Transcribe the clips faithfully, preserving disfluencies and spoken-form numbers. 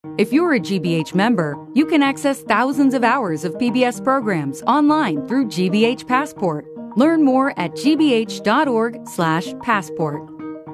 If you're a G B H member, you can access thousands of hours of P B S programs online through G B H Passport. Learn more at gbh.org slash passport.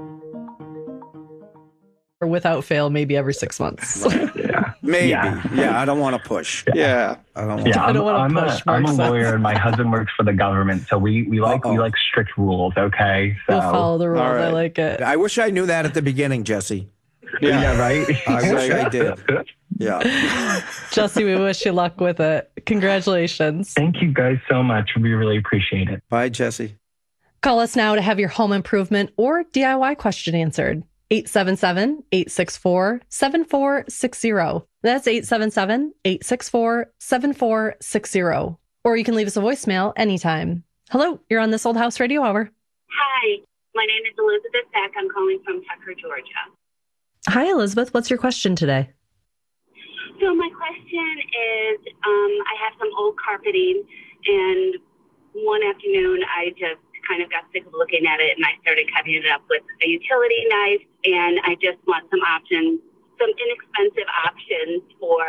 Or without fail, maybe every six months. Yeah. Maybe. Yeah. Yeah, I don't want to push. Yeah. Yeah, I don't want Yeah, to. I don't I'm, wanna I'm, push, a, I'm a Mark lawyer says. and my husband works for the government, so we, we like Uh-oh. we like strict rules, okay? So, We'll follow the rules. All right. I like it. I wish I knew that at the beginning, Jesse. yeah, yeah right? I wish I did. Yeah. Jesse, we wish you luck with it. Congratulations. Thank you guys so much. We really appreciate it. Bye, Jesse. Call us now to have your home improvement or D I Y question answered. eight seven seven, eight six four, seven four six zero. That's eight seven seven, eight six four, seven four six zero. Or you can leave us a voicemail anytime. Hello, you're on This Old House Radio Hour. Hi, my name is Elizabeth Beck. I'm calling from Tucker, Georgia. Hi, Elizabeth. What's your question today? So my question is, um, I have some old carpeting, and one afternoon I just kind of got sick of looking at it, and I started cutting it up with a utility knife, and I just want some options, some inexpensive options for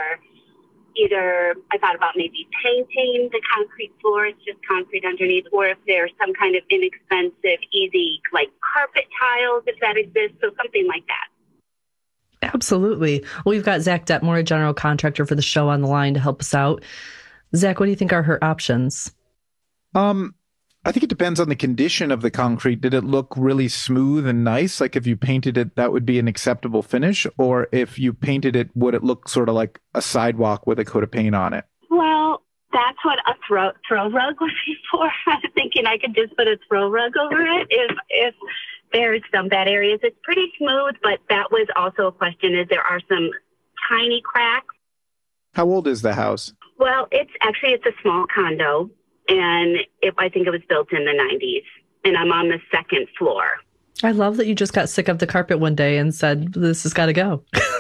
either, I thought about maybe painting the concrete floor, it's just concrete underneath, or if there's some kind of inexpensive, easy, like carpet tiles, if that exists, so something like that. Absolutely. Well, we've got Zach Detmore, a general contractor for the show, on the line to help us out. Zach, what do you think are her options? Um, I think it depends on the condition of the concrete. Did it look really smooth and nice? Like if you painted it, that would be an acceptable finish. Or if you painted it, would it look sort of like a sidewalk with a coat of paint on it? Well, that's what a throw, throw rug would be for. I was thinking I could just put a throw rug over it if if there's some bad areas. It's pretty smooth, but that was also a question, is there are some tiny cracks. How old is the house? Well, it's actually, it's a small condo, and it, I think it was built in the nineties, and I'm on the second floor. I love that you just got sick of the carpet one day and said, this has got to go.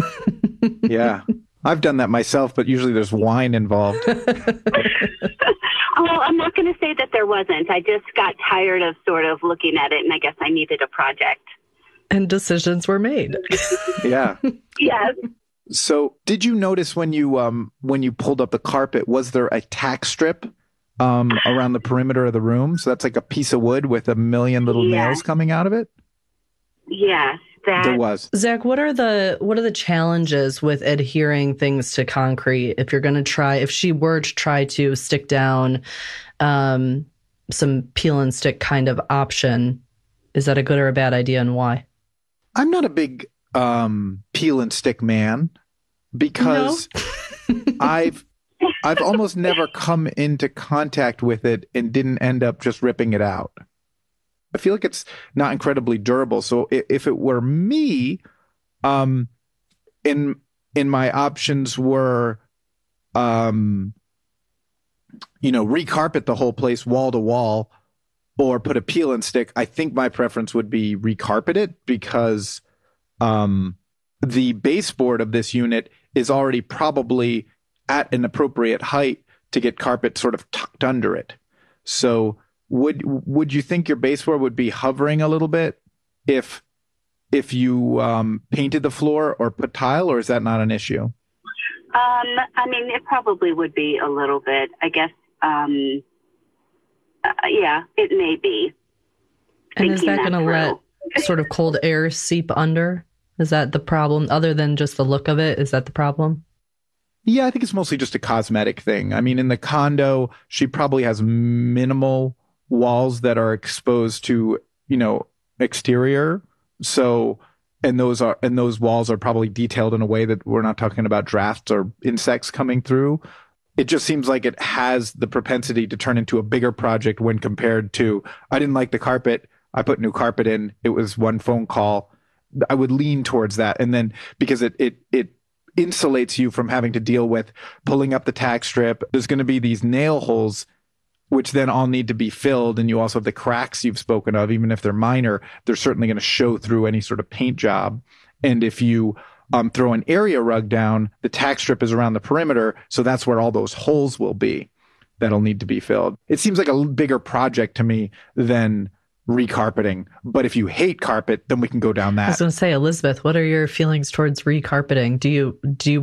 Yeah. I've done that myself, but usually there's wine involved. Oh, I'm not going to say that there wasn't. I just got tired of sort of looking at it, and I guess I needed a project. And decisions were made. Yeah. Yes. So did you notice when you um when you pulled up the carpet, was there a tack strip um around the perimeter of the room? So that's like a piece of wood with a million little Yeah. nails coming out of it? Yes. That, There was. Zach, what are the what are the challenges with adhering things to concrete? If you're going to try, if she were to try to stick down um, some peel and stick kind of option, is that a good or a bad idea, and why? I'm not a big um peel and stick man because I've I've almost never come into contact with it and didn't end up just ripping it out. I feel like it's not incredibly durable. So if, if it were me, um, in in my options were, um, you know, recarpet the whole place wall to wall, or put a peel and stick. I think my preference would be recarpet it because, um, the baseboard of this unit is already probably at an appropriate height to get carpet sort of tucked under it. So. Would would you think your baseboard would be hovering a little bit if if you um, painted the floor or put tile, or is that not an issue? Um, I mean, it probably would be a little bit. I guess. Um, uh, yeah, it may be. And is that Thinking going to that let sort of cold air seep under? Is that the problem? Other than just the look of it, is that the problem? Yeah, I think it's mostly just a cosmetic thing. I mean, in the condo, she probably has minimal walls that are exposed to, you know, exterior. So, and those are, and those walls are probably detailed in a way that we're not talking about drafts or insects coming through. It just seems like it has the propensity to turn into a bigger project when compared to, I didn't like the carpet, I put new carpet in, it was one phone call. I would lean towards that. And then because it, it, it insulates you from having to deal with pulling up the tack strip, there's going to be these nail holes which then all need to be filled. And you also have the cracks you've spoken of, even if they're minor, they're certainly going to show through any sort of paint job. And if you um, throw an area rug down, the tack strip is around the perimeter. So that's where all those holes will be that'll need to be filled. It seems like a bigger project to me than recarpeting. But if you hate carpet, then we can go down that. I was going to say, Elizabeth, what are your feelings towards recarpeting? Do you do you